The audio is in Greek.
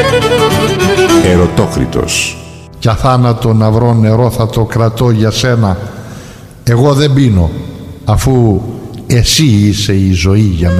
Ερωτόκριτος. Κι αθάνατο να βρω νερό θα το κρατώ για σένα. Εγώ δεν πίνω, αφού εσύ είσαι η ζωή για μένα.